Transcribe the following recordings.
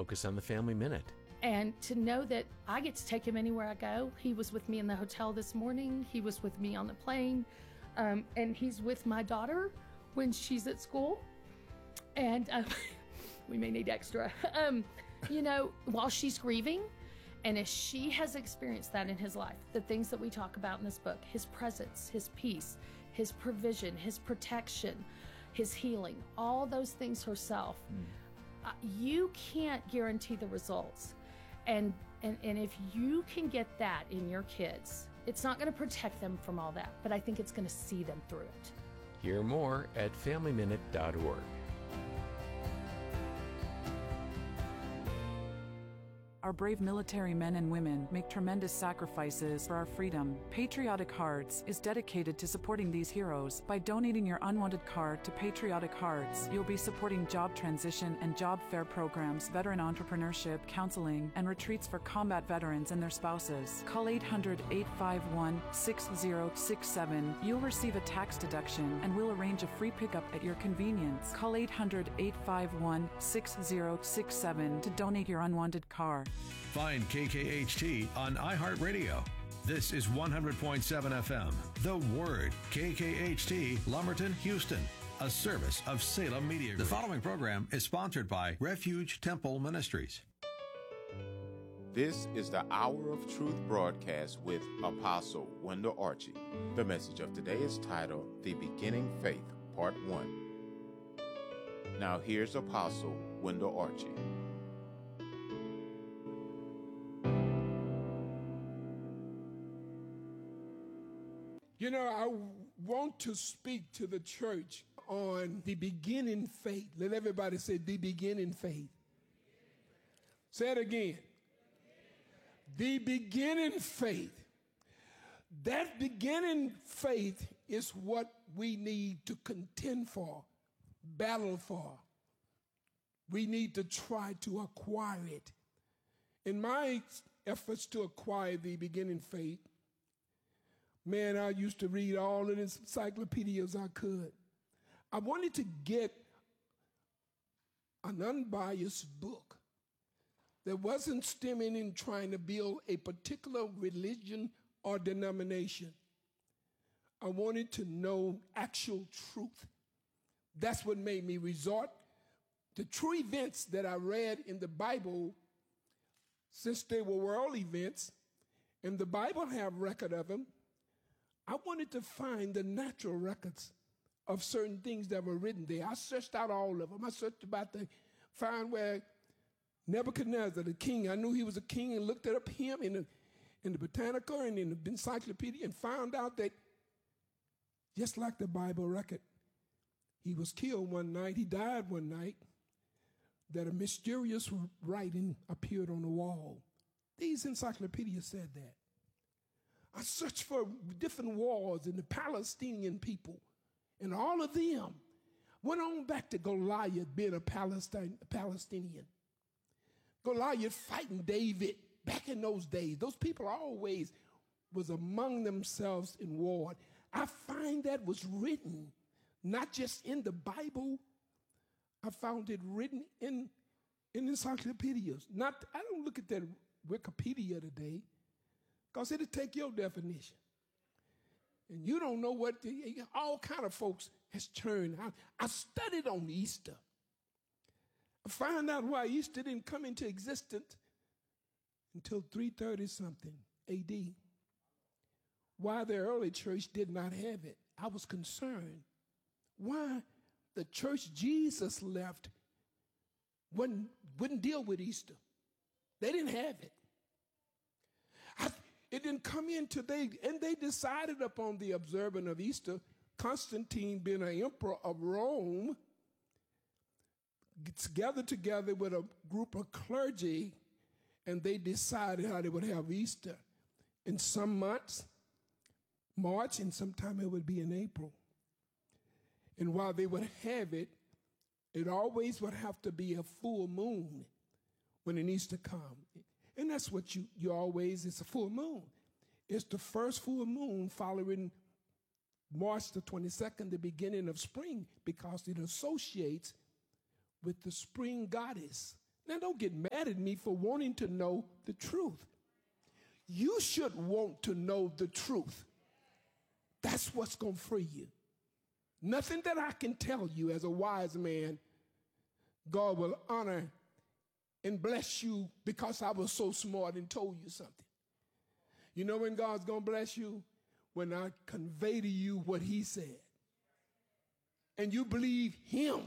focus on the Family Minute. And to know that I get to take him anywhere I go. He was with me in the hotel this morning. He was with me on the plane. And he's with my daughter when she's at school. And we may need extra. While she's grieving. And as she has experienced that in his life, the things that we talk about in this book, his presence, his peace, his provision, his protection, his healing, all those things herself, you can't guarantee the results. And if you can get that in your kids, it's not going to protect them from all that, but I think it's going to see them through it. Hear more at FamilyMinute.org. Our brave military men and women make tremendous sacrifices for our freedom. Patriotic Hearts is dedicated to supporting these heroes. By donating your unwanted card to Patriotic Hearts, you'll be supporting job transition and job fair programs, veteran entrepreneurship, counseling, and retreats for combat veterans and their spouses. Call 800-851-6067. You'll receive a tax deduction, and we'll arrange a free pickup at your convenience. Call 800-851-6067 to donate your unwanted car. Find KKHT on iHeartRadio. This is 100.7 FM. The Word. KKHT, Lumberton, Houston. A service of Salem Media Group. The following program is sponsored by Refuge Temple Ministries. This is the Hour of Truth broadcast with Apostle Wendell Archie. The message of today is titled, The Beginning Faith, Part 1. Now here's Apostle Wendell Archie. I want to speak to the church on the beginning faith. Let everybody say the beginning faith. Say it again. The beginning faith. That beginning faith is what we need to contend for, battle for. We need to try to acquire it. In my efforts to acquire the beginning faith, man, I used to read all of the encyclopedias I could. I wanted to get an unbiased book that wasn't stemming in trying to build a particular religion or denomination. I wanted to know actual truth. That's what made me resort to true events that I read in the Bible, since they were world events, and the Bible have record of them. I wanted to find the natural records of certain things that were written there. I searched out all of them. I searched about to find where Nebuchadnezzar, the king, I knew he was a king, and looked up him in the Britannica and in the encyclopedia, and found out that just like the Bible record, he was killed one night, he died one night, that a mysterious writing appeared on the wall. These encyclopedias said that. I searched for different wars in the Palestinian people, and all of them went on back to Goliath being a Palestinian. Goliath fighting David back in those days. Those people always was among themselves in war. I find that was written not just in the Bible. I found it written in encyclopedias. I don't look at that Wikipedia today, because it'll take your definition. And you don't know what all kind of folks has turned. I studied on Easter. I found out why Easter didn't come into existence until 330-something AD. Why the early church did not have it. I was concerned. Why the church Jesus left wouldn't deal with Easter. They didn't have it. It didn't come in today, and they decided upon the observance of Easter. Constantine, being an emperor of Rome, gathered together with a group of clergy, and they decided how they would have Easter. In some months, March, and sometime it would be in April. And while they would have it, it always would have to be a full moon when an Easter comes. And that's what you always, it's a full moon. It's the first full moon following March the 22nd, the beginning of spring, because it associates with the spring goddess. Now, don't get mad at me for wanting to know the truth. You should want to know the truth. That's what's going to free you. Nothing that I can tell you as a wise man, God will honor and bless you because I was so smart and told you something. You know when God's going to bless you? When I convey to you what he said. And you believe him.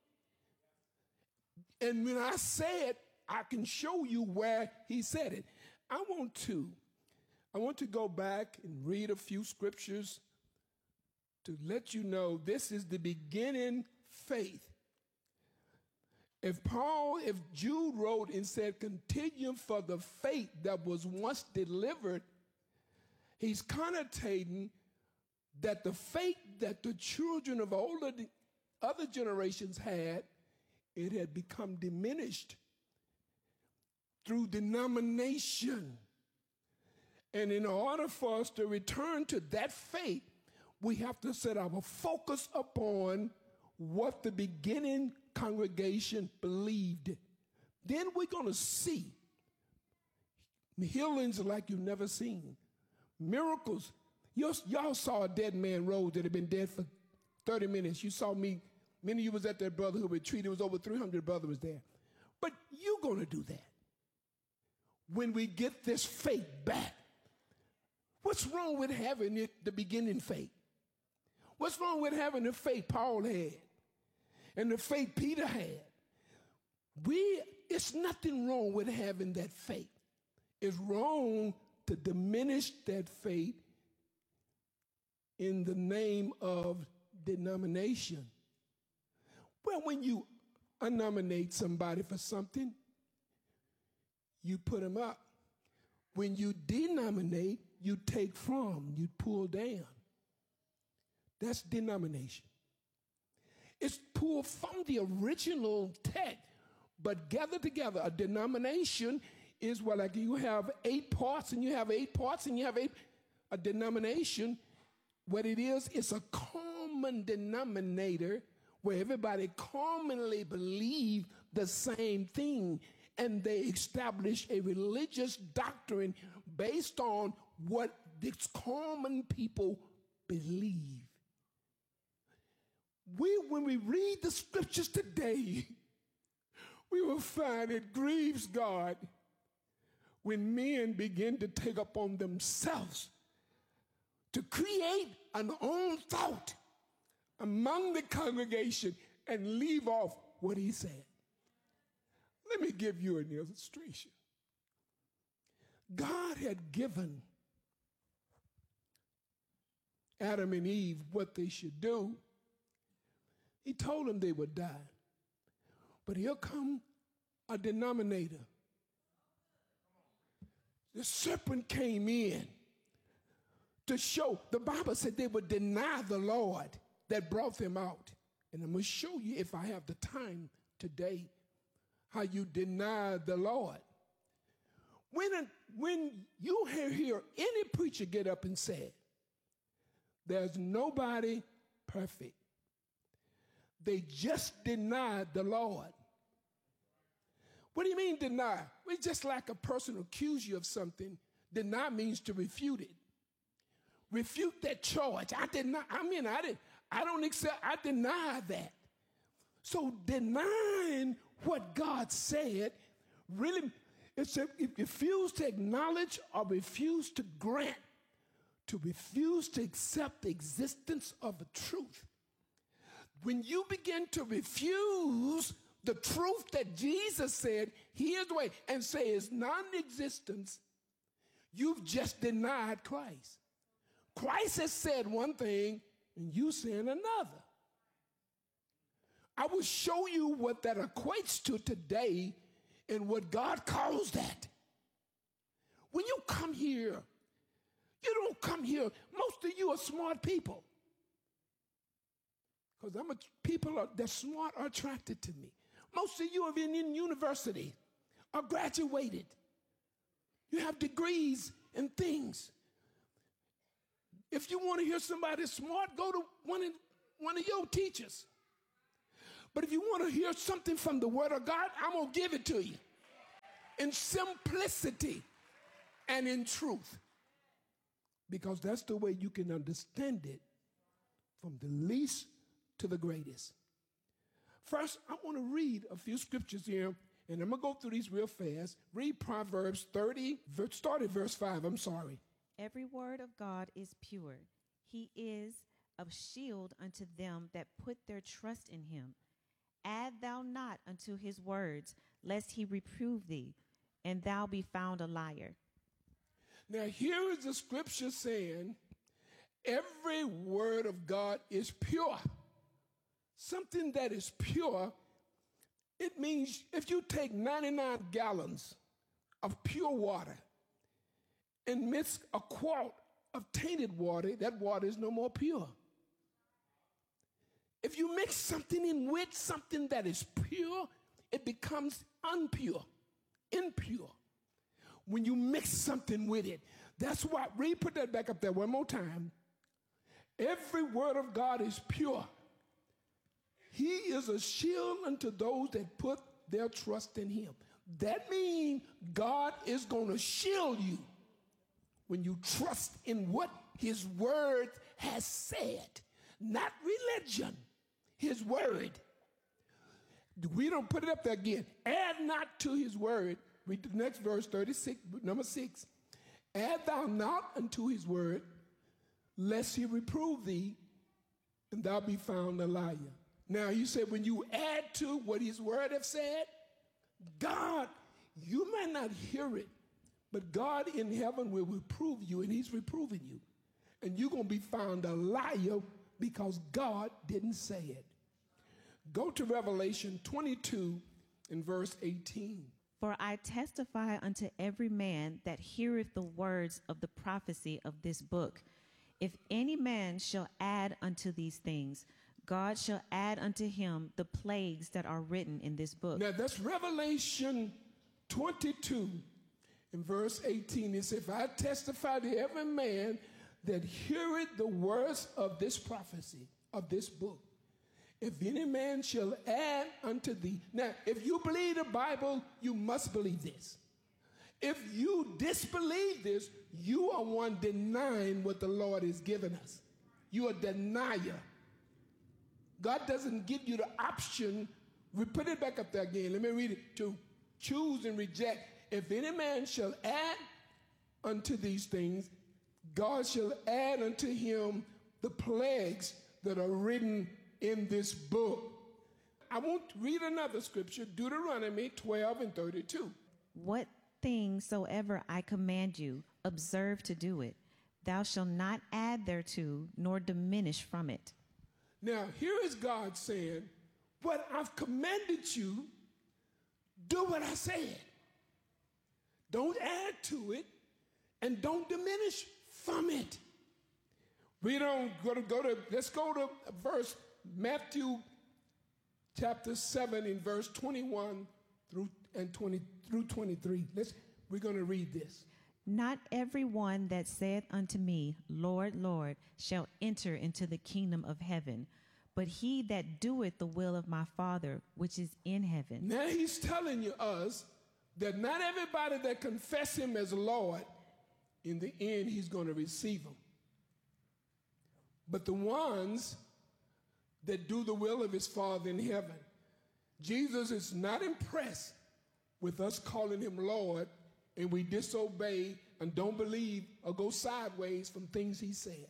And when I say it, I can show you where he said it. I want to go back and read a few scriptures to let you know this is the beginning faith. If Jude wrote and said, continue for the faith that was once delivered, he's connotating that the faith that the children of other generations had, it had become diminished through denomination. And in order for us to return to that faith, we have to set our focus upon what the beginning congregation believed. Then we're going to see healings like you've never seen. Miracles. Y'all saw a dead man rose that had been dead for 30 minutes. You saw me. Many of you was at that brotherhood retreat. It was over 300 brothers there. But you're going to do that when we get this faith back. What's wrong with having it, the beginning faith? What's wrong with having the faith Paul had and the faith Peter had? It's nothing wrong with having that faith. It's wrong to diminish that faith in the name of denomination. Well, when you nominate somebody for something, you put them up. When you denominate, you take from, you pull down. That's denomination. It's pulled from the original text, but gathered together. A denomination is what, like you have 8 parts and you have 8 parts and you have 8. A denomination, what it is, it's a common denominator where everybody commonly believe the same thing, and they establish a religious doctrine based on what these common people believe. When we read the scriptures today, we will find it grieves God when men begin to take upon themselves to create an own thought among the congregation and leave off what he said. Let me give you an illustration. God had given Adam and Eve what they should do. He told them they would die. But here come a denominator. The serpent came in to show. The Bible said they would deny the Lord that brought them out. And I'm going to show you, if I have the time today, how you deny the Lord. When you hear any preacher get up and say, there's nobody perfect, they just denied the Lord. What do you mean deny? It's just like a person accuse you of something. Deny means to refute it. Refute that charge. I don't accept, I deny that. So denying what God said, really, it's if you refuse to acknowledge or refuse to grant, to refuse to accept the existence of a truth. When you begin to refuse the truth that Jesus said, here's the way, and say it's non-existence, you've just denied Christ. Christ has said one thing, and you saying another. I will show you what that equates to today and what God calls that. When you come here, you don't come here. Most of you are smart people. Because people that smart are attracted to me. Most of you have been in university, are graduated. You have degrees and things. If you want to hear somebody smart, go to one of your teachers. But if you want to hear something from the Word of God, I'm going to give it to you in simplicity and in truth, because that's the way you can understand it from the least to the greatest. First, I want to read a few scriptures here, and I'm going to go through these real fast. Read Proverbs 30, start at verse 5, I'm sorry. Every word of God is pure. He is a shield unto them that put their trust in him. Add thou not unto his words, lest he reprove thee, and thou be found a liar. Now, here is the scripture saying, every word of God is pure. Something that is pure, it means if you take 99 gallons of pure water and mix a quart of tainted water, that water is no more pure. If you mix something in with something that is pure, it becomes impure. When you mix something with it, that's why, put that back up there one more time. Every word of God is pure. He is a shield unto those that put their trust in him. That means God is going to shield you when you trust in what his word has said. Not religion, his word. We don't put it up there again. Add not to his word. Read the next verse, 36, number 6. Add thou not unto his word, lest he reprove thee, and thou be found a liar. Now, you said when you add to what his word have said, God, you might not hear it, but God in heaven will reprove you, and he's reproving you. And you're going to be found a liar because God didn't say it. Go to Revelation 22 and verse 18. For I testify unto every man that heareth the words of the prophecy of this book. If any man shall add unto these things, God shall add unto him the plagues that are written in this book. Now that's Revelation 22 in verse 18. It says, if I testify to every man that heareth the words of this prophecy, of this book, if any man shall add unto thee. Now, if you believe the Bible, you must believe this. If you disbelieve this, you are one denying what the Lord has given us. You are a denier. God doesn't give you the option. We put it back up there again. Let me read it. To choose and reject. If any man shall add unto these things, God shall add unto him the plagues that are written in this book. I won't read another scripture, Deuteronomy 12 and 32. What thing soever I command you, observe to do it. Thou shalt not add thereto, nor diminish from it. Now, here is God saying, what I've commanded you, do what I said. Don't add to it, and don't diminish from it. We don't let's go to verse Matthew chapter 7 in verse 21 through 23. We're going to read this. Not every one that saith unto me, Lord, Lord, shall enter into the kingdom of heaven, but he that doeth the will of my Father which is in heaven. Now he's telling us that not everybody that confess him as Lord, in the end he's going to receive him. But the ones that do the will of his Father in heaven. Jesus is not impressed with us calling him Lord and we disobey and don't believe or go sideways from things he said.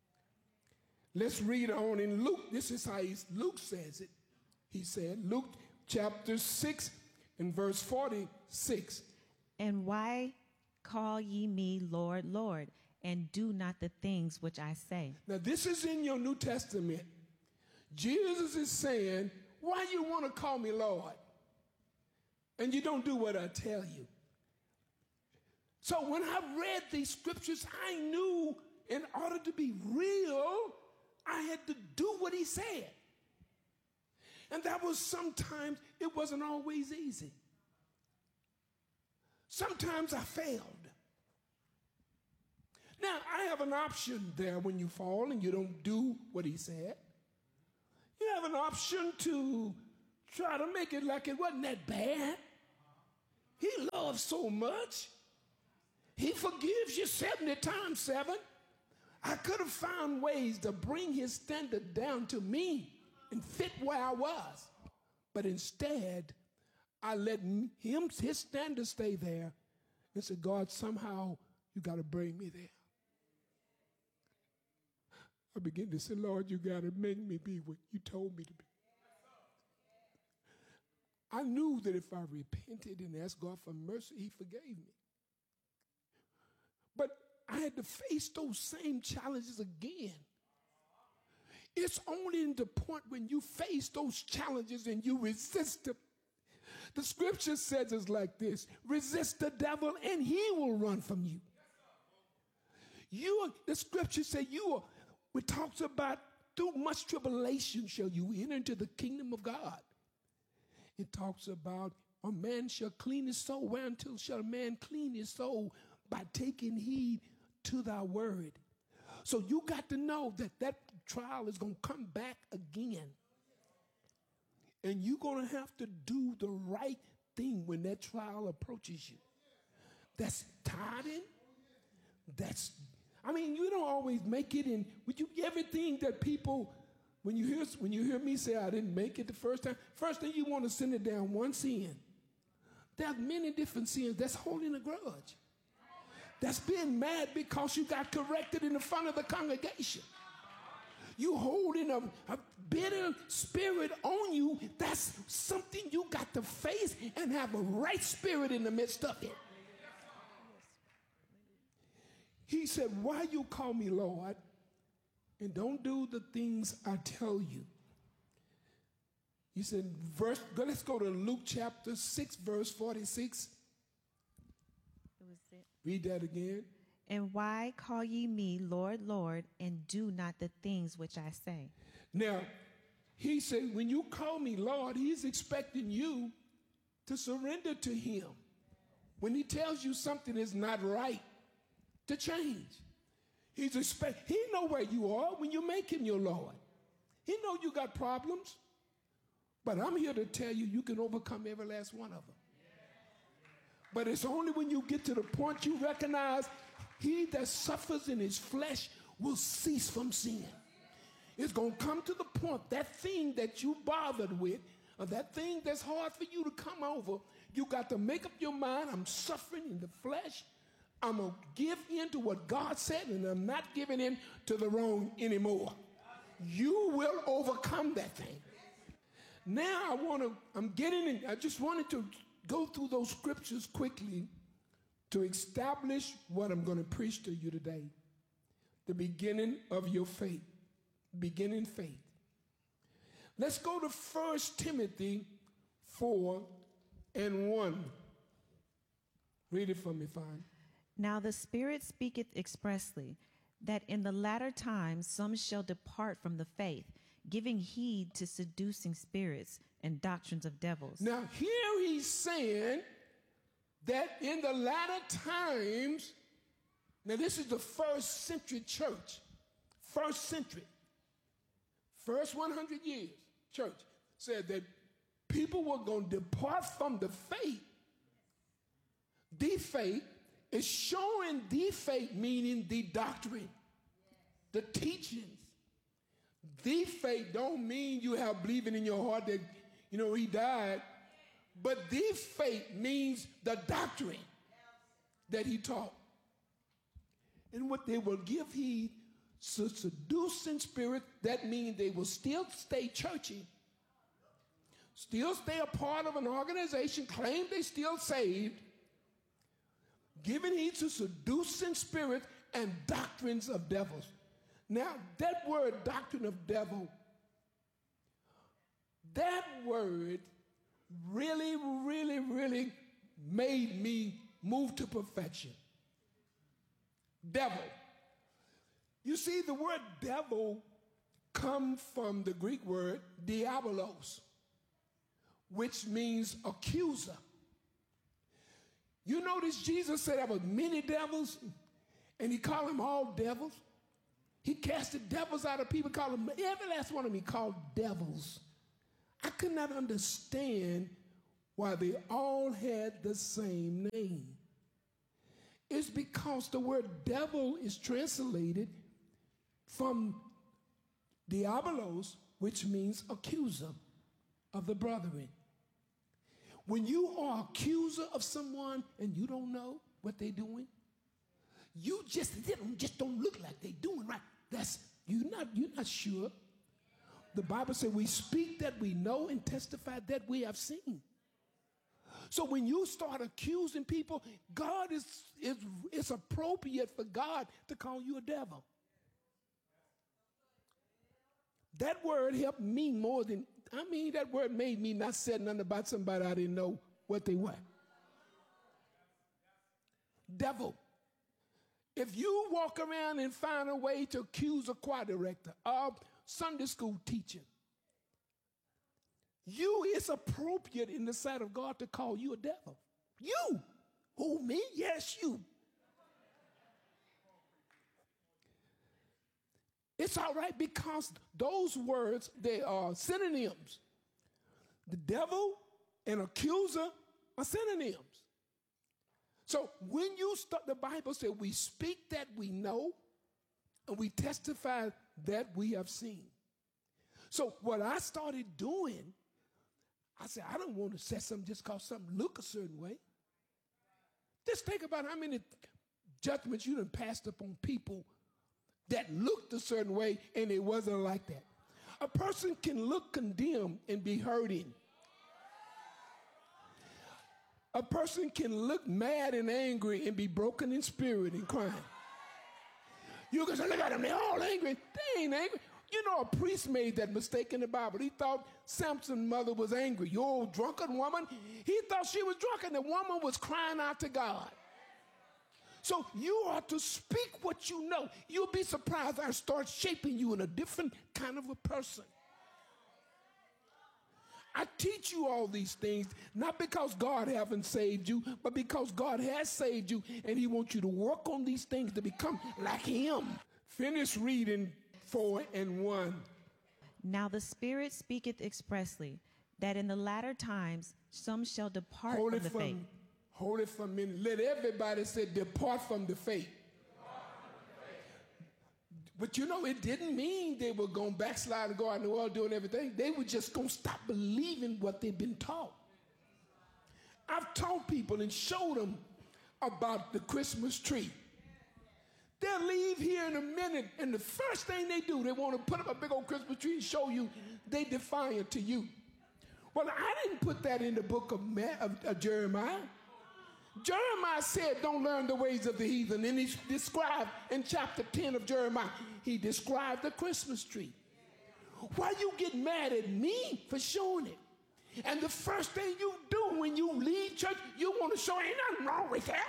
Let's read on in Luke. This is how Luke says it. He said, Luke chapter 6 and verse 46. And why call ye me Lord, Lord, and do not the things which I say? Now this is in your New Testament. Jesus is saying, why you want to call me Lord? And you don't do what I tell you. So when I read these scriptures, I knew in order to be real, I had to do what he said. And that was sometimes, it wasn't always easy. Sometimes I failed. Now, I have an option there when you fall and you don't do what he said. You have an option to try to make it like it wasn't that bad. He loves so much. He forgives you 70 times 7. I could have found ways to bring his standard down to me and fit where I was. But instead, I let his standard stay there and said, God, somehow you got to bring me there. I began to say, Lord, you got to make me be what you told me to be. I knew that if I repented and asked God for mercy, he forgave me. But I had to face those same challenges again. It's only in the point when you face those challenges and you resist them. The scripture says it's like this: resist the devil and he will run from you. The scripture says it talks about through much tribulation shall you enter into the kingdom of God. It talks about a man shall clean his soul. Whereuntil shall a man clean his soul? By taking heed to thy word. So you got to know that trial is going to come back again. And you're going to have to do the right thing when that trial approaches you. That's tithing. You don't always make it in. Everything that people, when you hear me say I didn't make it the first thing you want to send it down one sin. There's many different sins. That's holding a grudge. That's being mad because you got corrected in the front of the congregation. You holding a bitter spirit on you. That's something you got to face and have a right spirit in the midst of it. He said, why you call me Lord and don't do the things I tell you? He said, let's go to Luke chapter 6, verse 46. Read that again. And why call ye me Lord, Lord, and do not the things which I say? Now, he said, when you call me Lord, he's expecting you to surrender to him. When he tells you something is not right, to change. He know where you are when you make him your Lord. He know you got problems, but I'm here to tell you, you can overcome every last one of them. But it's only when you get to the point you recognize he that suffers in his flesh will cease from sin. It's going to come to the point, that thing that you bothered with, or that thing that's hard for you to come over, you got to make up your mind, I'm suffering in the flesh. I'm going to give in to what God said, and I'm not giving in to the wrong anymore. You will overcome that thing. Now I just wanted to go through those scriptures quickly to establish what I'm going to preach to you today. The beginning of your faith. Beginning faith. Let's go to 1 Timothy 4:1. Read it for me, fine. Now the Spirit speaketh expressly, that in the latter times some shall depart from the faith, giving heed to seducing spirits and doctrines of devils. Now here he's saying that in the latter times, now this is the first century church, first 100 years church, said that people were going to depart from the faith. The faith is showing the faith, meaning the doctrine, the teachings. The faith don't mean you have believing in your heart that, he died. But the faith means the doctrine that he taught. And what they will give heed to seducing spirit, that means they will still stay churchy, still stay a part of an organization, claim they still saved, giving heed to seducing spirit and doctrines of devils. Now, that word doctrine of devil, that word really, really, really made me move to perfection. Devil. You see, the word devil comes from the Greek word diabolos, which means accuser. You notice Jesus said there were many devils, and he called them all devils. He casted devils out of people, called them, every last one of them he called devils. I could not understand why they all had the same name. It's because the word devil is translated from diabolos, which means accuser of the brethren. When you are accuser of someone and you don't know what they're doing, you just don't look like they're doing right. You're not sure. The Bible says we speak that we know and testify that we have seen. So when you start accusing people, God it's appropriate for God to call you a devil. That word helped me more than, that word made me not say nothing about somebody I didn't know what they were. Devil. If you walk around and find a way to accuse a choir director, a Sunday school teacher, it's appropriate in the sight of God to call you a devil. You. Who, me? Yes, you. It's all right because those words, they are synonyms. The devil and accuser are synonyms. So when you start, the Bible says we speak that we know and we testify that we have seen. So what I started doing, I said, I don't want to say something just because something look a certain way. Just think about how many judgments you done passed upon people that looked a certain way and it wasn't like that. A person can look condemned and be hurting. A person can look mad and angry and be broken in spirit and crying. You can say, look at them, they're all angry. They ain't angry. You know, a priest made that mistake in the Bible. He thought Samson's mother was angry. You old drunken woman. He thought she was drunk and the woman was crying out to God. So you are to speak what you know. You'll be surprised I start shaping you in a different kind of a person. I teach you all these things, not because God haven't saved you, but because God has saved you, and he wants you to work on these things to become like him. Finish reading 4:1. Now the Spirit speaketh expressly, that in the latter times some shall depart Hold from the faith. Hold it for a minute. Let everybody say, depart from the faith. But you know, it didn't mean they were going to backslide and go out in the world doing everything. They were just going to stop believing what they've been taught. I've taught people and showed them about the Christmas tree. They'll leave here in a minute, and the first thing they do, they want to put up a big old Christmas tree and show you they defiant to you. Well, I didn't put that in the book of Jeremiah. Jeremiah said, don't learn the ways of the heathen. And he described in chapter 10 of Jeremiah, he described the Christmas tree. Why you get mad at me for showing it? And the first thing you do when you leave church, you want to show ain't nothing wrong with that.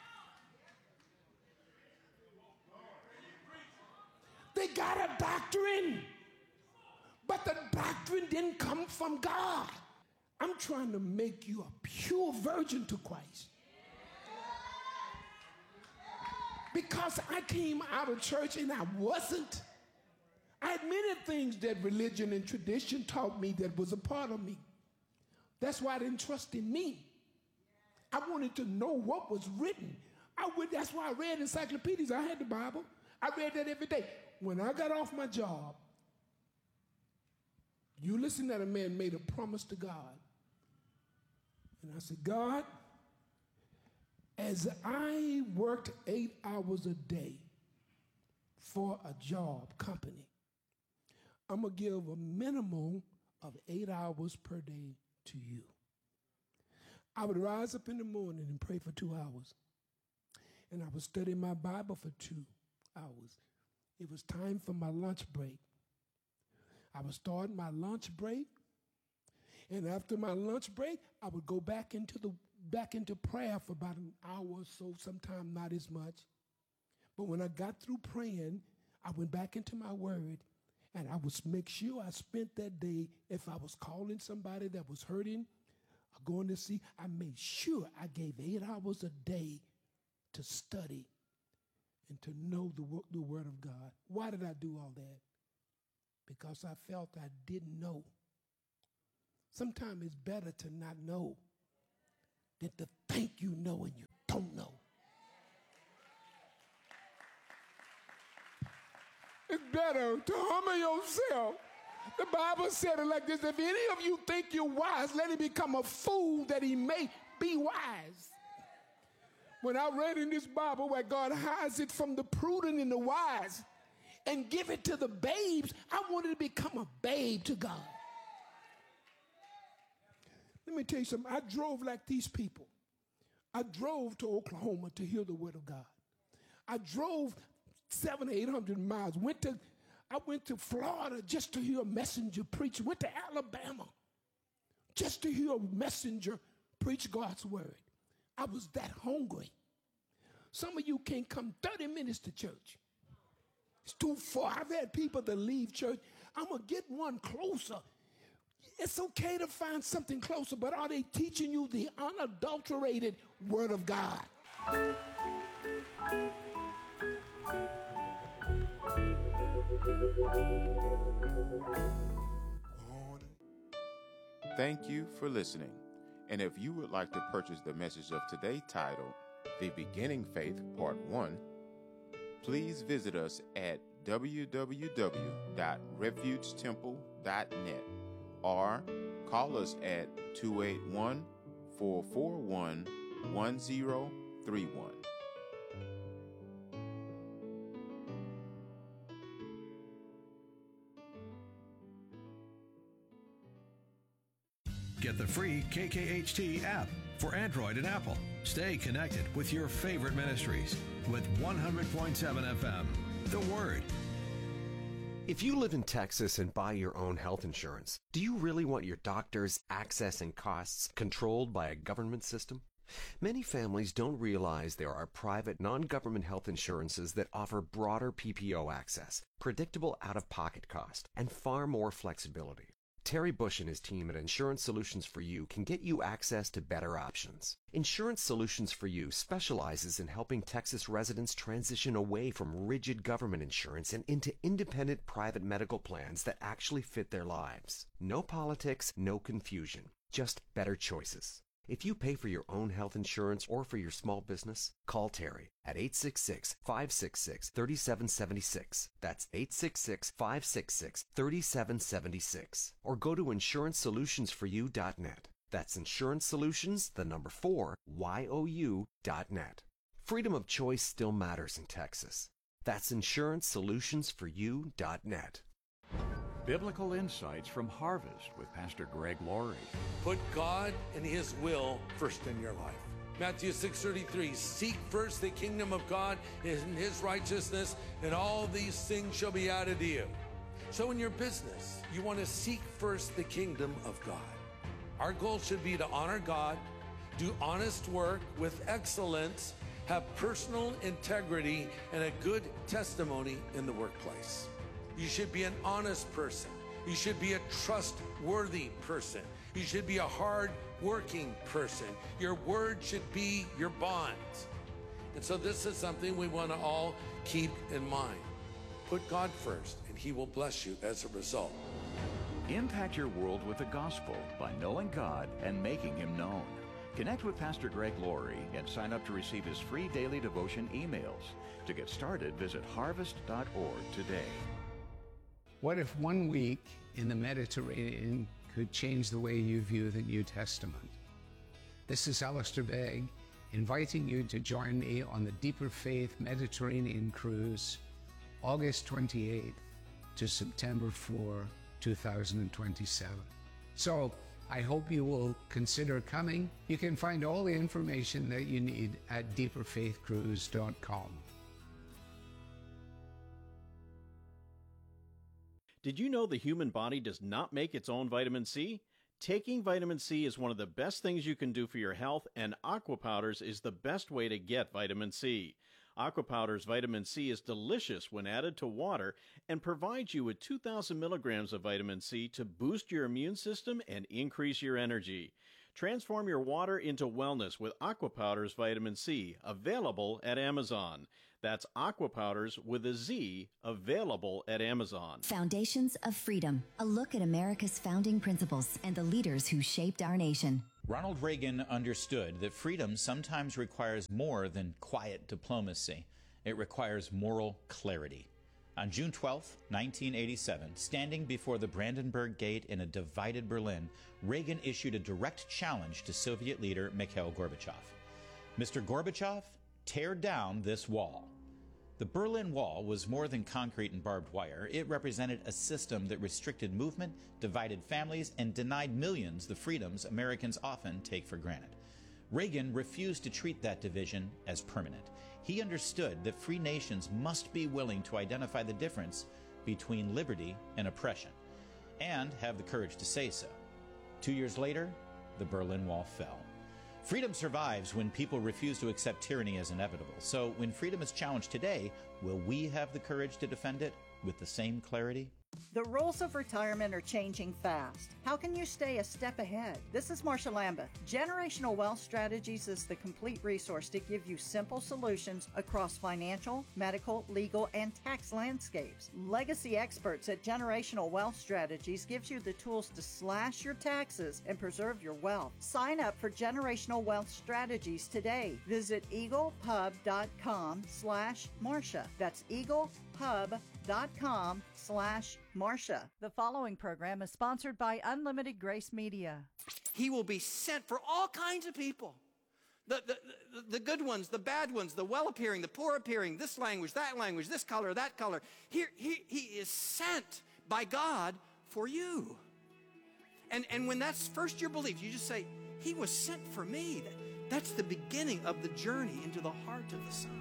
They got a doctrine, but the doctrine didn't come from God. I'm trying to make you a pure virgin to Christ. Because I came out of church and I wasn't. I had many things that religion and tradition taught me that was a part of me. That's why I didn't trust in me. I wanted to know what was written. That's why I read encyclopedias. I had the Bible. I read that every day. When I got off my job, you listen that a man made a promise to God. And I said, God, as I worked 8 hours a day for a job company, I'm going to give a minimum of 8 hours per day to you. I would rise up in the morning and pray for 2 hours. And I would study my Bible for 2 hours. It was time for my lunch break. I would start my lunch break. And after my lunch break, I would go back into prayer for about an hour or so, sometimes not as much. But when I got through praying, I went back into my word, and I would make sure I spent that day, if I was calling somebody that was hurting or going to see, I made sure I gave 8 hours a day to study and to know the word of God. Why did I do all that? Because I felt I didn't know. Sometimes it's better to not know than to think you know and you don't know. It's better to humble yourself. The Bible said it like this: if any of you think you're wise, let him become a fool that he may be wise. When I read in this Bible where God hides it from the prudent and the wise and give it to the babes, I wanted to become a babe to God. Let me tell you something. I drove like these people. I drove to Oklahoma to hear the word of God. I drove 700 or 800 miles. I went to Florida just to hear a messenger preach. Went to Alabama just to hear a messenger preach God's word. I was that hungry. Some of you can't come 30 minutes to church. It's too far. I've had people that leave church. I'm going to get one closer. It's okay to find something closer, but are they teaching you the unadulterated word of God? Thank you for listening. And if you would like to purchase the message of today titled The Beginning Faith Part 1, please visit us at www.refugetemple.net or call us at 281-441-1031. Get the free KKHT app for Android and Apple. Stay connected with your favorite ministries with 100.7 FM, The Word. If you live in Texas and buy your own health insurance, do you really want your doctor's access and costs controlled by a government system? Many families don't realize there are private, non-government health insurances that offer broader PPO access, predictable out-of-pocket cost, and far more flexibility. Terry Bush and his team at Insurance Solutions for You can get you access to better options. Insurance Solutions for You specializes in helping Texas residents transition away from rigid government insurance and into independent private medical plans that actually fit their lives. No politics, no confusion, just better choices. If you pay for your own health insurance or for your small business, call Terry at 866-566-3776. That's 866-566-3776. Or go to InsuranceSolutionsForYou.net. That's Insurance Solutions, 4, YOU.net. Freedom of choice still matters in Texas. That's InsuranceSolutionsForYou.net. Biblical Insights from Harvest with Pastor Greg Laurie. Put God and His will first in your life. Matthew 6:33, seek first the kingdom of God and His righteousness, and all these things shall be added to you. So in your business, you want to seek first the kingdom of God. Our goal should be to honor God, do honest work with excellence, have personal integrity, and a good testimony in the workplace. You should be an honest person. You should be a trustworthy person. You should be a hard-working person. Your word should be your bond. And so this is something we want to all keep in mind. Put God first, and He will bless you as a result. Impact your world with the gospel by knowing God and making Him known. Connect with Pastor Greg Laurie and sign up to receive his free daily devotion emails. To get started, visit harvest.org today. What if 1 week in the Mediterranean could change the way you view the New Testament? This is Alistair Begg, inviting you to join me on the Deeper Faith Mediterranean Cruise, August 28th to September 4, 2027. So I hope you will consider coming. You can find all the information that you need at deeperfaithcruise.com. Did you know the human body does not make its own vitamin C? Taking vitamin C is one of the best things you can do for your health, and Aqua Powders is the best way to get vitamin C. Aqua Powders vitamin C is delicious when added to water and provides you with 2,000 milligrams of vitamin C to boost your immune system and increase your energy. Transform your water into wellness with Aqua Powders vitamin C, available at Amazon. That's Aqua Powders with a Z, available at Amazon. Foundations of Freedom, a look at America's founding principles and the leaders who shaped our nation. Ronald Reagan understood that freedom sometimes requires more than quiet diplomacy. It requires moral clarity. On June 12, 1987, standing before the Brandenburg Gate in a divided Berlin, Reagan issued a direct challenge to Soviet leader Mikhail Gorbachev. Mr. Gorbachev, tear down this wall. The Berlin Wall was more than concrete and barbed wire. It represented a system that restricted movement, divided families, and denied millions the freedoms Americans often take for granted. Reagan refused to treat that division as permanent. He understood that free nations must be willing to identify the difference between liberty and oppression, and have the courage to say so. 2 years later, the Berlin Wall fell. Freedom survives when people refuse to accept tyranny as inevitable. So when freedom is challenged today, will we have the courage to defend it with the same clarity? The rules of retirement are changing fast. How can you stay a step ahead? This is Marsha Lambeth. Generational Wealth Strategies is the complete resource to give you simple solutions across financial, medical, legal, and tax landscapes. Legacy experts at Generational Wealth Strategies gives you the tools to slash your taxes and preserve your wealth. Sign up for Generational Wealth Strategies today. Visit eaglepub.com/Marsha. That's eaglepub.com/Marsha. The following program is sponsored by Unlimited Grace Media. He will be sent for all kinds of people. The good ones, the bad ones, the well-appearing, the poor-appearing, this language, this color, that color. He is sent by God for you. And when that's first your belief, you just say, he was sent for me. That's the beginning of the journey into the heart of the Son.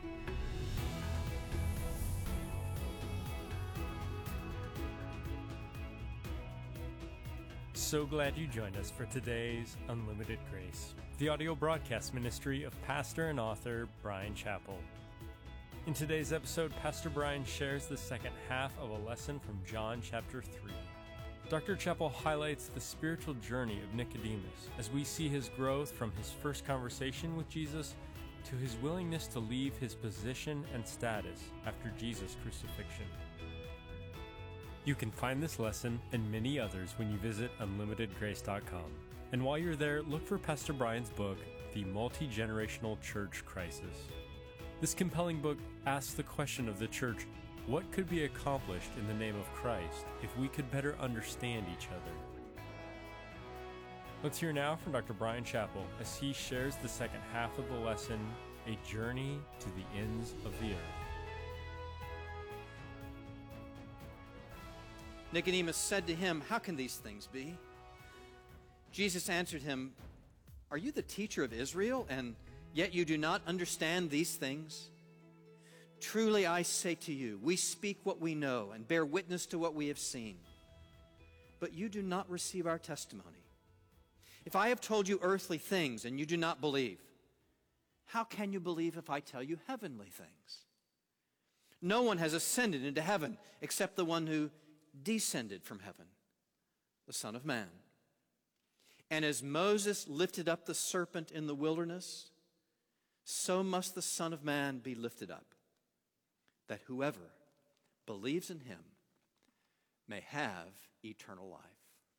So glad you joined us for today's Unlimited Grace, the audio broadcast ministry of pastor and author Bryan Chapell. In today's episode, Pastor Bryan shares the second half of a lesson from John chapter 3. Dr. Chapell highlights the spiritual journey of Nicodemus as we see his growth from his first conversation with Jesus to his willingness to leave his position and status after Jesus' crucifixion. You can find this lesson and many others when you visit unlimitedgrace.com. And while you're there, look for Pastor Bryan's book, The Multi-Generational Church Crisis. This compelling book asks the question of the church, what could be accomplished in the name of Christ if we could better understand each other? Let's hear now from Dr. Bryan Chapell as he shares the second half of the lesson, A Journey to the Ends of the Earth. Nicodemus said to him, "How can these things be?" Jesus answered him, "Are you the teacher of Israel, and yet you do not understand these things? Truly I say to you, we speak what we know and bear witness to what we have seen, but you do not receive our testimony. If I have told you earthly things and you do not believe, how can you believe if I tell you heavenly things? No one has ascended into heaven except the one who descended from heaven, the Son of Man. And as Moses lifted up the serpent in the wilderness, so must the Son of Man be lifted up, that whoever believes in him may have eternal life."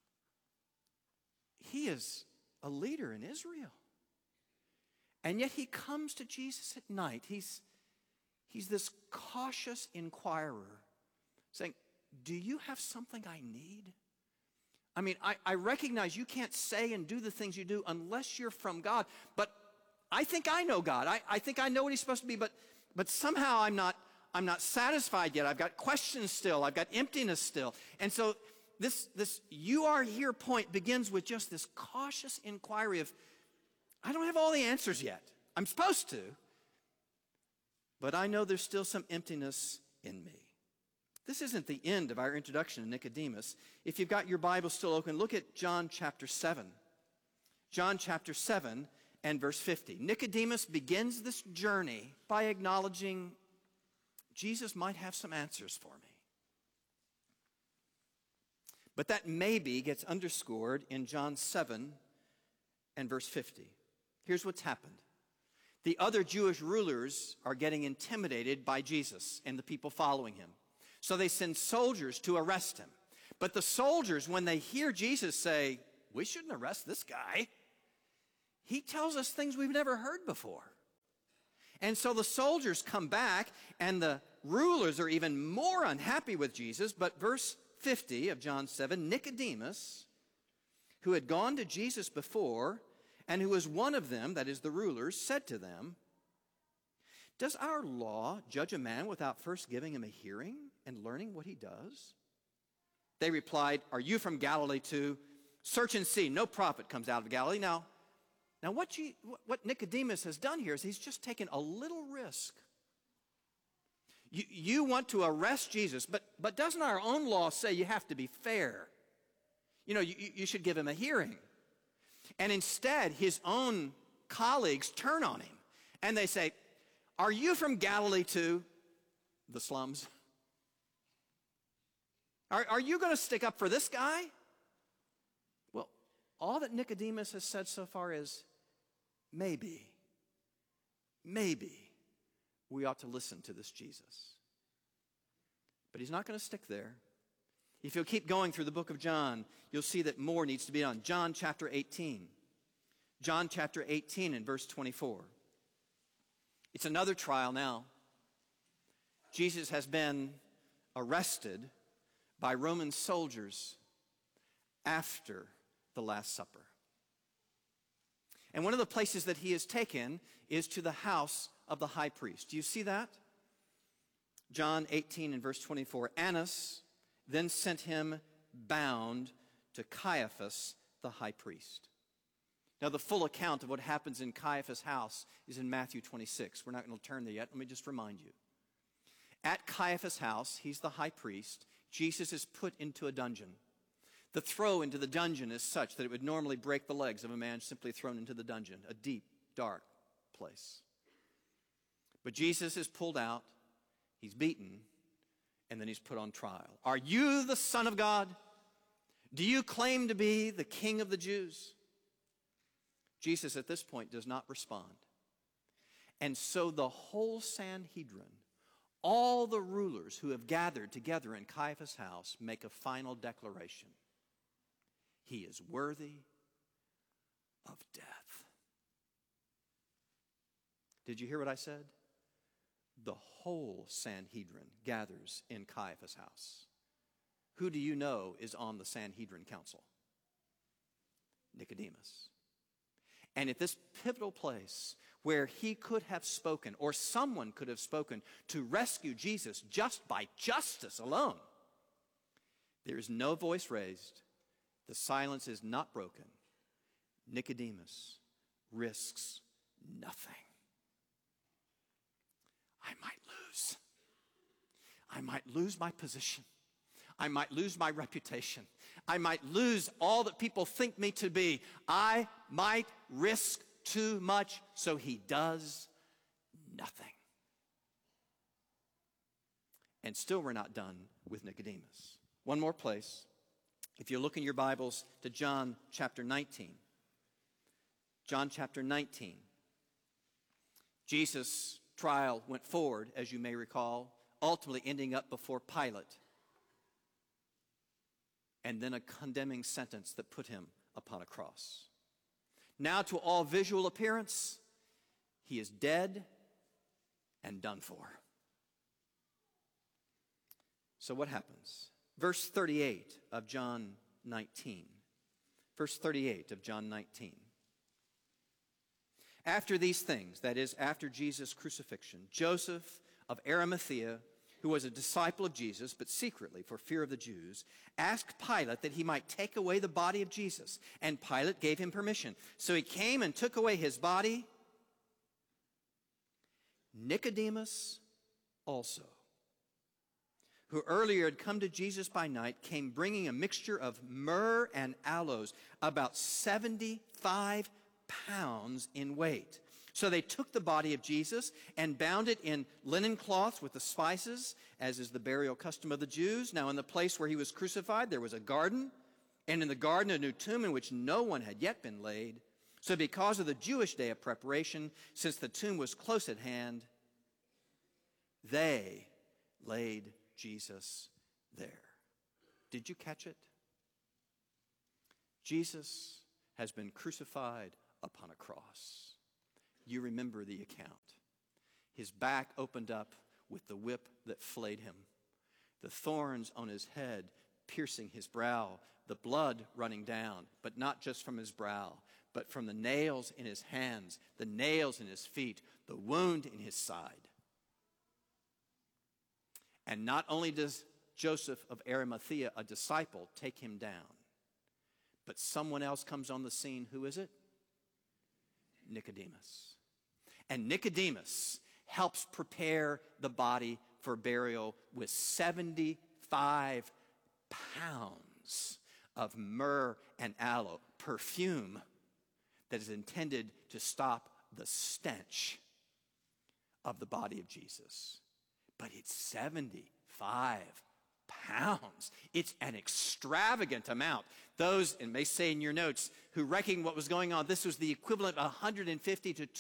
He is a leader in Israel. And yet he comes to Jesus at night. He's this cautious inquirer saying, "Do you have something I need? I mean, I recognize you can't say and do the things you do unless you're from God, but I think I know God. I think I know what he's supposed to be, but somehow I'm not satisfied yet. I've got questions still. I've got emptiness still." And so this "you are here" point begins with just this cautious inquiry of, I don't have all the answers yet. I'm supposed to, but I know there's still some emptiness in me. This isn't the end of our introduction to Nicodemus. If you've got your Bible still open, look at John chapter 7. John chapter 7 and verse 50. Nicodemus begins this journey by acknowledging Jesus might have some answers for me. But that maybe gets underscored in John 7 and verse 50. Here's what's happened. the other Jewish rulers are getting intimidated by Jesus and the people following him. So they send soldiers to arrest him. But the soldiers, when they hear Jesus say, we shouldn't arrest this guy, he tells us things we've never heard before. And so the soldiers come back, and the rulers are even more unhappy with Jesus. But verse 50 of John 7, Nicodemus, who had gone to Jesus before, and who was one of them, that is the rulers, said to them, does our law judge a man without first giving him a hearing and learning what he does? They replied, are you from Galilee too? Search and see, no prophet comes out of Galilee. Now what Nicodemus has done here is he's just taken a little risk. You want to arrest Jesus, but doesn't our own law say you have to be fair? You should give him a hearing. And instead, his own colleagues turn on him, and they say, are you from Galilee too? The slums. Are you going to stick up for this guy? Well, all that Nicodemus has said so far is, maybe we ought to listen to this Jesus. But he's not going to stick there. If you'll keep going through the book of John, you'll see that more needs to be done. John chapter 18. John chapter 18 and verse 24. It's another trial now. Jesus has been arrested by Roman soldiers after the Last Supper. And one of the places that he is taken is to the house of the high priest. Do you see that? John 18 and verse 24. Annas then sent him bound to Caiaphas, the high priest. Now, the full account of what happens in Caiaphas' house is in Matthew 26. We're not going to turn there yet. Let me just remind you. At Caiaphas' house, he's the high priest. Jesus is put into a dungeon. The throw into the dungeon is such that it would normally break the legs of a man simply thrown into the dungeon, a deep, dark place. But Jesus is pulled out, he's beaten, and then he's put on trial. Are you the Son of God? Do you claim to be the King of the Jews? Jesus at this point does not respond. And so the whole Sanhedrin, all the rulers who have gathered together in Caiaphas' house, make a final declaration. He is worthy of death. Did you hear what I said? The whole Sanhedrin gathers in Caiaphas' house. Who do you know is on the Sanhedrin council? Nicodemus. And at this pivotal place where he could have spoken, or someone could have spoken to rescue Jesus just by justice alone, there is no voice raised. The silence is not broken. Nicodemus risks nothing. I might lose my position. I might lose my reputation. I might lose all that people think me to be. I might risk too much, so he does nothing. And still we're not done with Nicodemus. One more place. If you look in your Bibles to John chapter 19. John chapter 19. Jesus' trial went forward, as you may recall, ultimately ending up before Pilate. And then a condemning sentence that put him upon a cross. Now, to all visual appearance, he is dead and done for. So what happens? Verse 38 of John 19. Verse 38 of John 19. After these things, that is, after Jesus' crucifixion, Joseph of Arimathea, who was a disciple of Jesus, but secretly for fear of the Jews, asked Pilate that he might take away the body of Jesus. And Pilate gave him permission. So he came and took away his body. Nicodemus also, who earlier had come to Jesus by night, came bringing a mixture of myrrh and aloes, about 75 pounds in weight. So they took the body of Jesus and bound it in linen cloths with the spices, as is the burial custom of the Jews. Now in the place where he was crucified, there was a garden, and in the garden a new tomb in which no one had yet been laid. So because of the Jewish day of preparation, since the tomb was close at hand, they laid Jesus there. Did you catch it? Jesus has been crucified upon a cross. You remember the account. His back opened up with the whip that flayed him, the thorns on his head piercing his brow, the blood running down, but not just from his brow, but from the nails in his hands, the nails in his feet, the wound in his side. And not only does Joseph of Arimathea, a disciple, take him down, but someone else comes on the scene. Who is it? Nicodemus. And Nicodemus helps prepare the body for burial with 75 pounds of myrrh and aloe, perfume that is intended to stop the stench of the body of Jesus. But it's 75 pounds. It's an extravagant amount. Those, and may say in your notes, who reckon what was going on, this was the equivalent of $150,000 to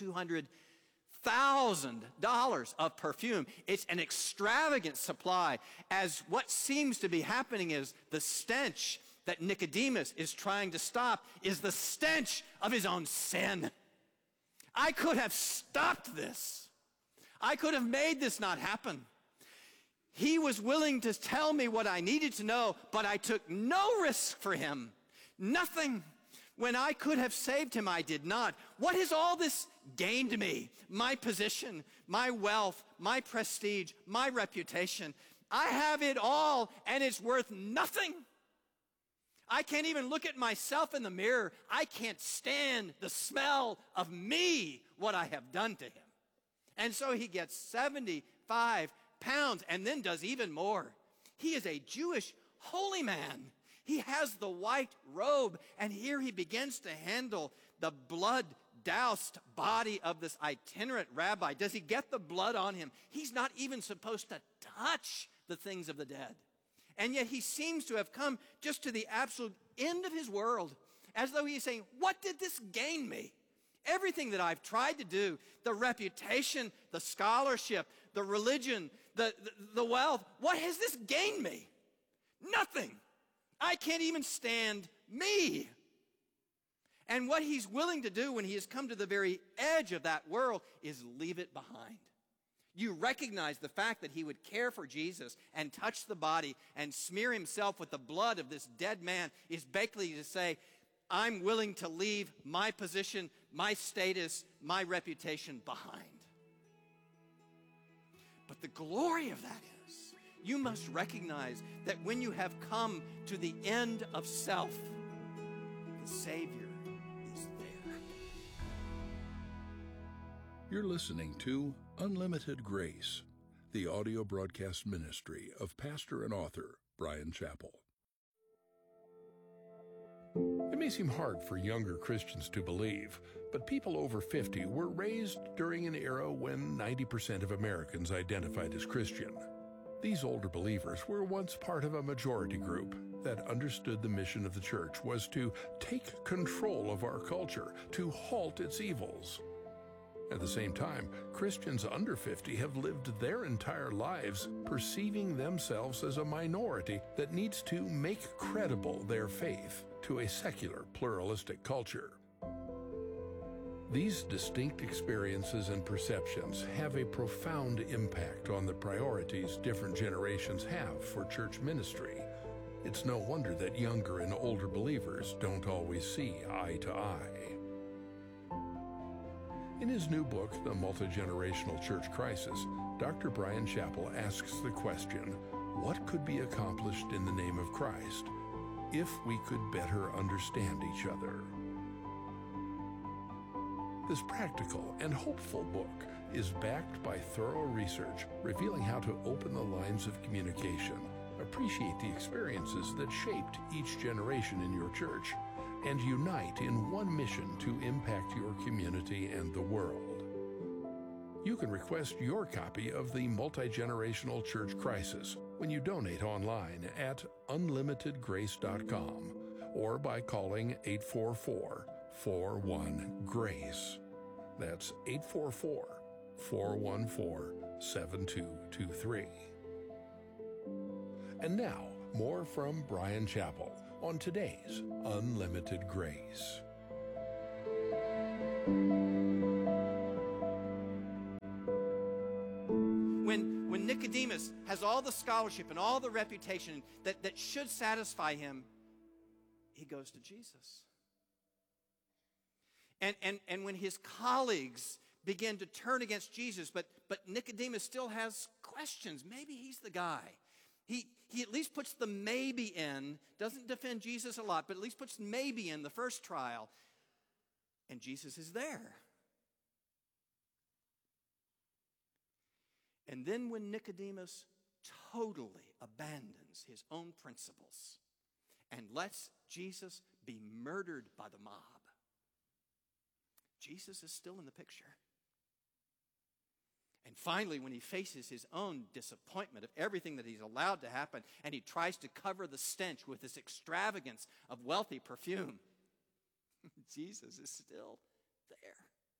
$200,000 of perfume. It's an extravagant supply, as what seems to be happening is the stench that Nicodemus is trying to stop is the stench of his own sin. I could have stopped this. I could have made this not happen. He was willing to tell me what I needed to know, but I took no risk for him. Nothing. When I could have saved him, I did not. What has all this gained me? My position, my wealth, my prestige, my reputation. I have it all, and it's worth nothing. I can't even look at myself in the mirror. I can't stand the smell of me, what I have done to him. And so he gets 75 pounds and then does even more. He is a Jewish holy man. He has the white robe, and here he begins to handle the blood-doused body of this itinerant rabbi. Does he get the blood on him? He's not even supposed to touch the things of the dead. And yet he seems to have come just to the absolute end of his world, as though he's saying, what did this gain me? Everything that I've tried to do, the reputation, the scholarship, the religion, the wealth, what has this gained me? Nothing. I can't even stand me. And what he's willing to do when he has come to the very edge of that world is leave it behind. You recognize the fact that he would care for Jesus and touch the body and smear himself with the blood of this dead man is basically to say, I'm willing to leave my position, my status, my reputation behind. But the glory of that is, you must recognize that when you have come to the end of self, the Savior is there. You're listening to Unlimited Grace, the audio broadcast ministry of pastor and author Bryan Chapell. It may seem hard for younger Christians to believe, but people over 50 were raised during an era when 90% of Americans identified as Christian. These older believers were once part of a majority group that understood the mission of the church was to take control of our culture, to halt its evils. At the same time, Christians under 50 have lived their entire lives perceiving themselves as a minority that needs to make credible their faith to a secular, pluralistic culture. These distinct experiences and perceptions have a profound impact on the priorities different generations have for church ministry. It's no wonder that younger and older believers don't always see eye to eye. In his new book, The Multi-Generational Church Crisis, Dr. Bryan Chapell asks the question, what could be accomplished in the name of Christ if we could better understand each other? This practical and hopeful book is backed by thorough research revealing how to open the lines of communication, appreciate the experiences that shaped each generation in your church, and unite in one mission to impact your community and the world. You can request your copy of The Multi-Generational Church Crisis when you donate online at unlimitedgrace.com or by calling 844-41-GRACE. That's 844-414-7223. And now, more from Bryan Chapell on today's Unlimited Grace. When Nicodemus has all the scholarship and all the reputation that should satisfy him, he goes to Jesus. And when his colleagues begin to turn against Jesus, but Nicodemus still has questions. Maybe he's the guy. He at least puts the maybe in, doesn't defend Jesus a lot, but at least puts maybe in the first trial. And Jesus is there. And then when Nicodemus totally abandons his own principles and lets Jesus be murdered by the mob, Jesus is still in the picture. And finally, when he faces his own disappointment of everything that he's allowed to happen, and he tries to cover the stench with this extravagance of wealthy perfume, Jesus is still there.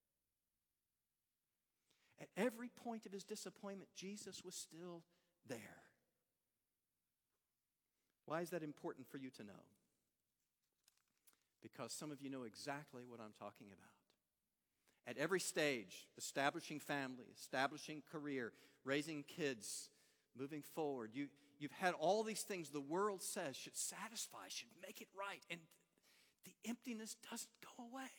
At every point of his disappointment, Jesus was still there. Why is that important for you to know? Because some of you know exactly what I'm talking about. At every stage, establishing family, establishing career, raising kids, moving forward, you've had all these things the world says should satisfy, should make it right, and the emptiness doesn't go away.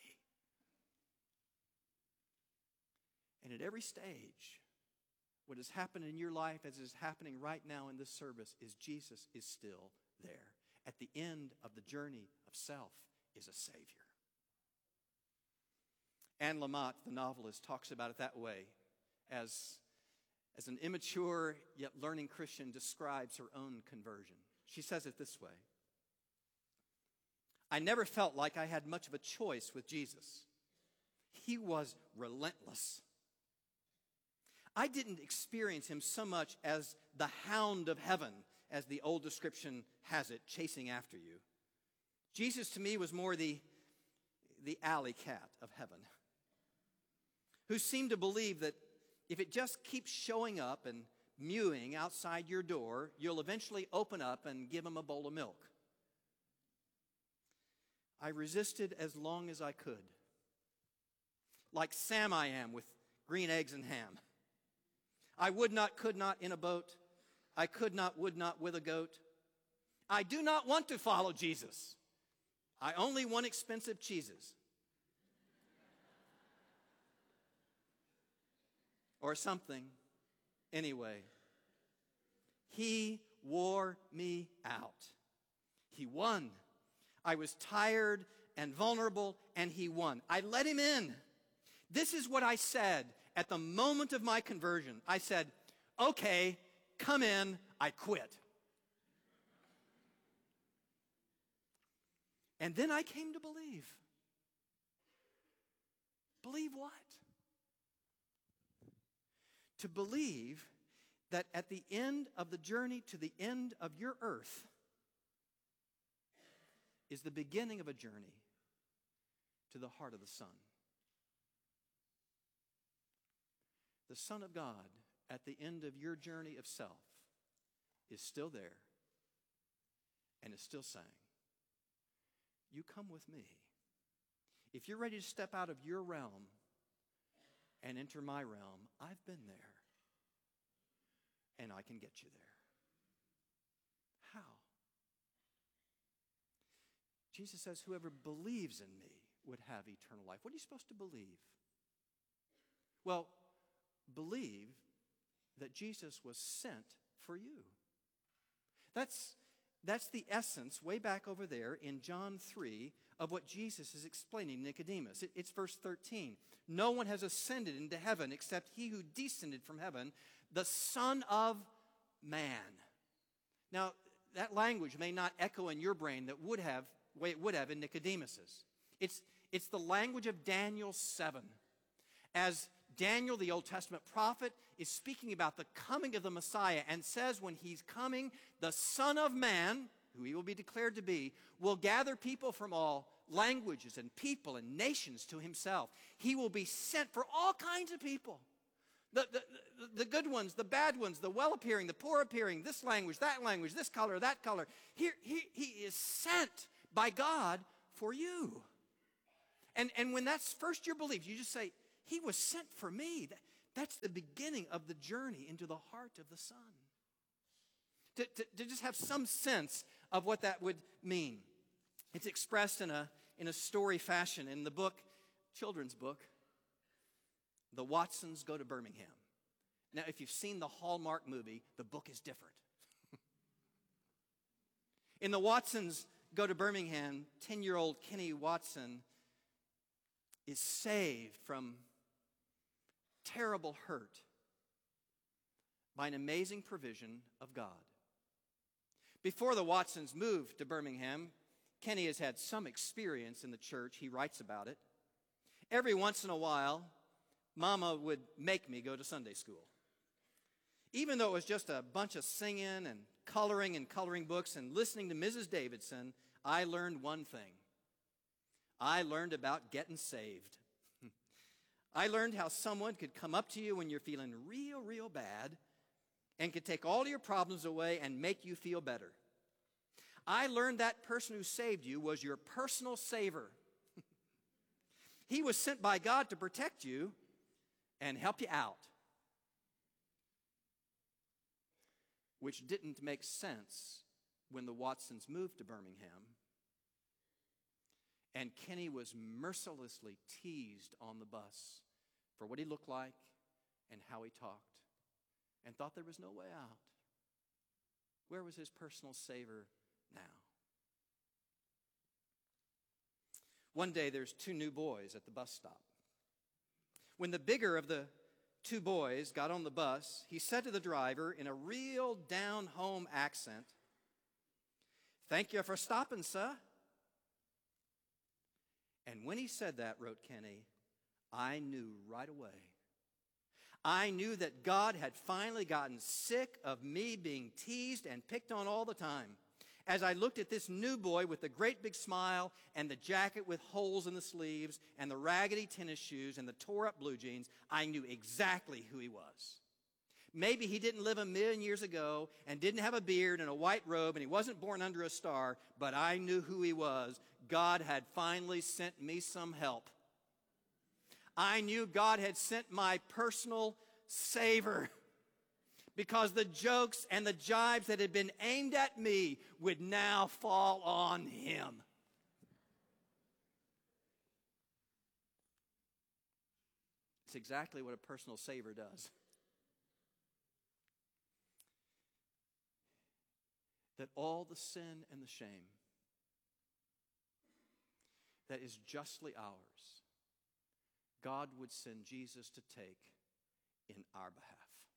And at every stage, what has happened in your life as is happening right now in this service is Jesus is still there. At the end of the journey of self is a Savior. Anne Lamott, the novelist, talks about it that way as an immature yet learning Christian describes her own conversion. She says it this way: I never felt like I had much of a choice with Jesus. He was relentless. I didn't experience him so much as the hound of heaven, as the old description has it, chasing after you. Jesus to me was more the alley cat of heaven, who seemed to believe that if it just keeps showing up and mewing outside your door, you'll eventually open up and give him a bowl of milk. I resisted as long as I could, like Sam I am with green eggs and ham. I would not, could not in a boat. I could not, would not with a goat. I do not want to follow Jesus. I only want expensive cheeses. Or something. Anyway, he wore me out. He won. I was tired and vulnerable, and he won. I let him in. This is what I said at the moment of my conversion. I said, okay, come in, I quit. And then I came to believe. Believe what? To believe that at the end of the journey to the end of your earth is the beginning of a journey to the heart of the Son. The Son of God at the end of your journey of self is still there and is still saying, you come with me. If you're ready to step out of your realm and enter my realm, I've been there. And I can get you there. How? Jesus says, whoever believes in me would have eternal life. What are you supposed to believe? Well, believe that Jesus was sent for you. That's the essence, way back over there in John 3, of what Jesus is explaining to Nicodemus. It's verse 13. No one has ascended into heaven except he who descended from heaven, the Son of Man. Now, that language may not echo in your brain the way it would have in Nicodemus's. It's the language of Daniel 7. As Daniel, the Old Testament prophet, is speaking about the coming of the Messiah and says when he's coming, the Son of Man, who he will be declared to be, will gather people from all languages and people and nations to himself. He will be sent for all kinds of people. The good ones, the bad ones, the well-appearing, the poor-appearing, this language, this color, that color. He is sent by God for you. And when that's first your belief, you just say, he was sent for me. That's the beginning of the journey into the heart of the Son. To just have some sense of what that would mean. It's expressed in a story fashion in the book, children's book, The Watsons Go to Birmingham. Now, if you've seen the Hallmark movie, the book is different. In The Watsons Go to Birmingham, 10-year-old Kenny Watson is saved from terrible hurt by an amazing provision of God. Before the Watsons moved to Birmingham, Kenny has had some experience in the church. He writes about it. Every once in a while, Mama would make me go to Sunday school. Even though it was just a bunch of singing and coloring books and listening to Mrs. Davidson, I learned one thing. I learned about getting saved. I learned how someone could come up to you when you're feeling real bad and could take all your problems away and make you feel better. I learned that person who saved you was your personal saver. He was sent by God to protect you and help you out. Which didn't make sense when the Watsons moved to Birmingham. And Kenny was mercilessly teased on the bus for what he looked like and how he talked, and thought there was no way out. Where was his personal saver now? One day there's two new boys at the bus stop. When the bigger of the two boys got on the bus, he said to the driver in a real down-home accent, "Thank you for stopping, sir." And when he said that, wrote Kenny, I knew right away. I knew that God had finally gotten sick of me being teased and picked on all the time. As I looked at this new boy with the great big smile and the jacket with holes in the sleeves and the raggedy tennis shoes and the tore-up blue jeans, I knew exactly who he was. Maybe he didn't live 1,000,000 years ago and didn't have a beard and a white robe and he wasn't born under a star, but I knew who he was. God had finally sent me some help. I knew God had sent my personal saver, because the jokes and the jibes that had been aimed at me would now fall on him. It's exactly what a personal saver does. That all the sin and the shame that is justly ours, God would send Jesus to take in our behalf.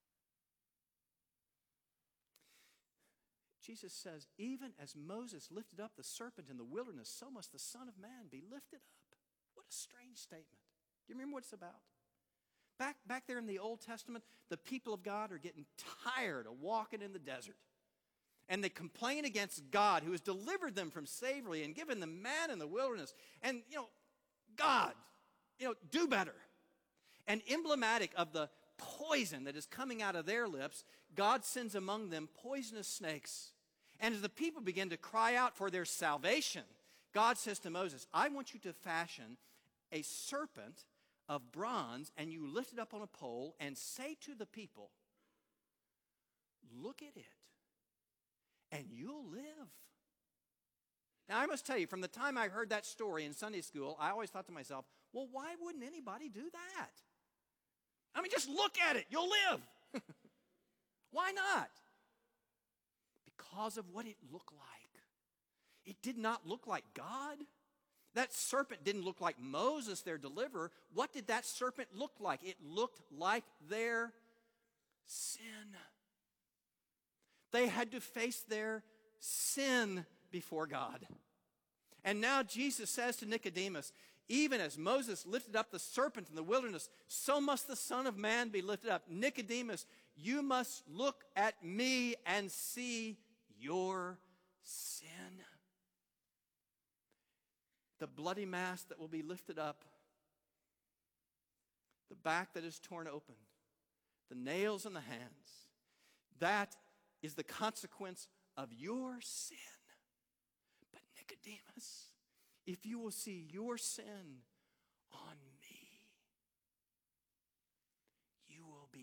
Jesus says, even as Moses lifted up the serpent in the wilderness, so must the Son of Man be lifted up. What a strange statement. Do you remember what it's about? Back there in the Old Testament, the people of God are getting tired of walking in the desert. And they complain against God, who has delivered them from slavery and given them manna in the wilderness. And, God, do better. And emblematic of the poison that is coming out of their lips, God sends among them poisonous snakes. And as the people begin to cry out for their salvation, God says to Moses, I want you to fashion a serpent of bronze, and you lift it up on a pole and say to the people, look at it, and you'll live. Now, I must tell you, from the time I heard that story in Sunday school, I always thought to myself, well, why wouldn't anybody do that? I mean, just look at it. You'll live. Why not? Because of what it looked like. It did not look like God. That serpent didn't look like Moses, their deliverer. What did that serpent look like? It looked like their sin. They had to face their sin before God. And now Jesus says to Nicodemus, even as Moses lifted up the serpent in the wilderness, so must the Son of Man be lifted up. Nicodemus, you must look at me and see your sin. The bloody mask that will be lifted up, the back that is torn open, the nails in the hands, that is the consequence of your sin. But Nicodemus, if you will see your sin on